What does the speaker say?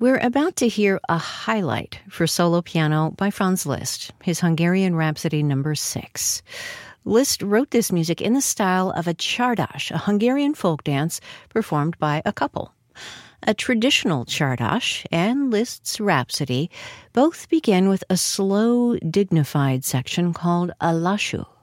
We're about to hear a highlight for solo piano by Franz Liszt, his Hungarian Rhapsody No. 6. Liszt wrote this music in the style of a csárdas, a Hungarian folk dance performed by a couple. A traditional csárdas and Liszt's Rhapsody both begin with a slow, dignified section called a lassú.